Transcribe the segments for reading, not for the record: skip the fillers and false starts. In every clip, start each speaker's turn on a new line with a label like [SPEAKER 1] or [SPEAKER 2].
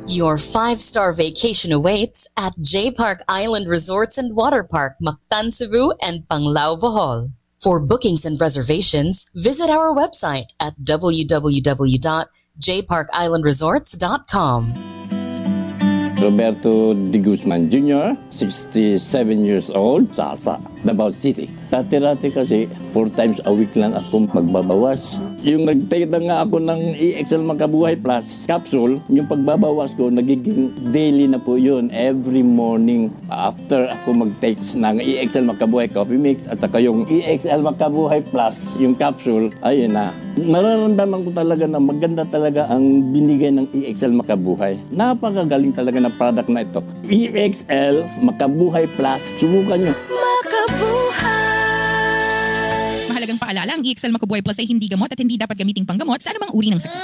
[SPEAKER 1] Your 5-star vacation awaits at J Park Island Resorts and Water Park, Mactan, Cebu and Panglao, Bohol. For bookings and reservations, visit our website at www.jparkislandresorts.com.
[SPEAKER 2] Roberto De Guzman Jr., 67 years old, Sasa, Davao City. Dati-rati kasi 4 times a week lang ako magbabawas. Yung nag-take na nga ako ng EXL Makabuhay Plus capsule, yung pagbabawas ko, nagiging daily na po yun. Every morning after ako mag-take ng EXL Makabuhay Coffee Mix at saka yung EXL Makabuhay Plus, yung capsule, ayun na. Nararamdaman ko talaga na maganda talaga ang binigay ng EXL Makabuhay. Napakagaling talaga na product na ito. EXL Makabuhay Plus, subukan nyo.
[SPEAKER 3] Mahalagang paalala, ang EXL Makabuhay Plus ay hindi gamot at hindi dapat gamiting panggamot sa anumang uri ng sakit.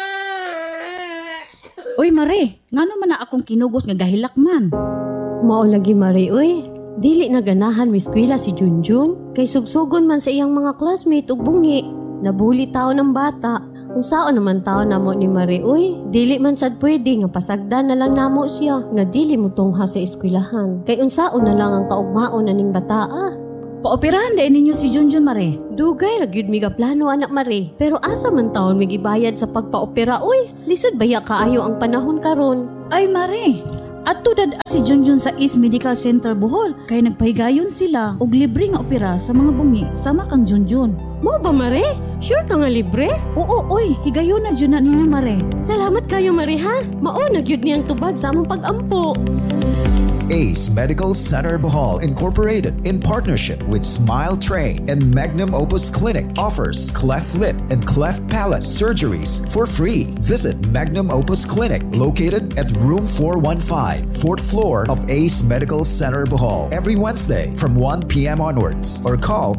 [SPEAKER 4] Uy, Mare, ngano man na akong kinugos nga gahilak man?
[SPEAKER 5] Mao lagi, Mare, uy. Dili na ganahan mi eskwela si Junjun kay sugsugon man sa iyang mga classmate ug bungi. Nabuli tao ng bata. Kung saan naman tao namo ni Mare, uy. Dili man sad pwede nga pasagdan na lang namo siya nga dili mo tungha sa eskwelahan. Kay unsaon na lang ang kaugmaon na ning bataa.
[SPEAKER 4] Paoperahan din ninyo si Junjun, Mare.
[SPEAKER 5] Dugay ra gyud mi plano, anak Mare. Pero asa man taon mi gibayad sa pagpaopera, uy. Lisod baya kaayo ang panahon karon.
[SPEAKER 4] Ay, Mare. At tudad si Junjun sa East Medical Center Bohol kay nagpahigayon sila og libre nga opera sa mga bungi sama kang Junjun.
[SPEAKER 5] Mo ba, Mare? Sure ka nga libre?
[SPEAKER 4] Oo, oy, higayon na dyan na ninyo, Mare.
[SPEAKER 5] Salamat kayo, Mare, ha? Mao na gyud niyang tubag sa among pag-ampo.
[SPEAKER 6] ACE Medical Center Bohol Incorporated, in partnership with Smile Train and Magnum Opus Clinic, offers cleft lip and cleft palate surgeries for free. Visit Magnum Opus Clinic, located at room 415, 4th floor of ACE Medical Center Bohol, every Wednesday from 1 p.m. onwards, or call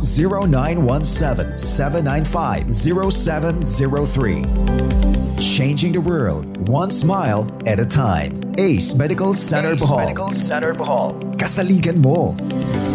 [SPEAKER 6] 0917-795-0703. Changing the world, one smile at a time. ACE Medical Center Bohol. Kasaligan mo.